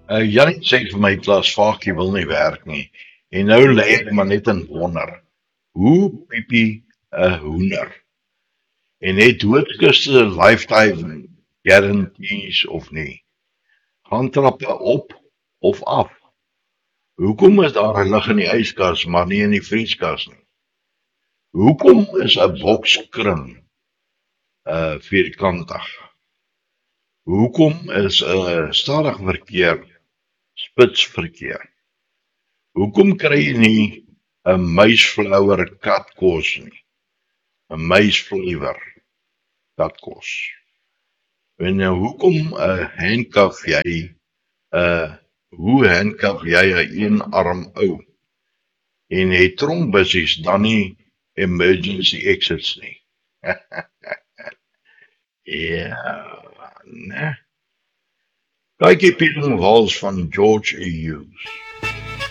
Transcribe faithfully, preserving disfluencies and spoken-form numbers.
Uh, Jannie sê vir my klas vakie wil nie werk nie. En nou lê ek maar net in wonder. Hoe piepie 'n hoender? En het doodkuste lifetime guarantees of nie? Gaan trappe op of af? Hoekom is daar 'n lig in die yskas maar nie in die vrieskas nie? Hoekom is 'n bokskring uh vierkantig? Hoekom is 'n uh, stadig verkeer spitsverkeer? Hoekom kry jy nie 'n muisflouer katkos nie? 'n Muisflouer katkos. En nou hoekom 'n uh, handcuff jy 'n uh, hoe handcuff jy 'n een arm ou? En het trombussies dan nie emergency exits nie? Ja, né? Kykie Peeling Walls van George E. Hughes.